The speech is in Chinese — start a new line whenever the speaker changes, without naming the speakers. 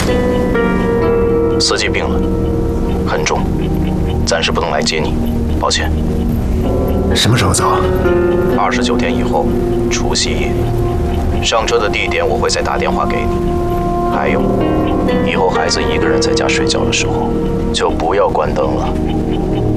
司机病了，很重，暂时不能来接你，抱歉。
什么时候走
？29天以后，除夕夜。上车的地点我会再打电话给你。还有，以后孩子一个人在家睡觉的时候，就不要关灯了。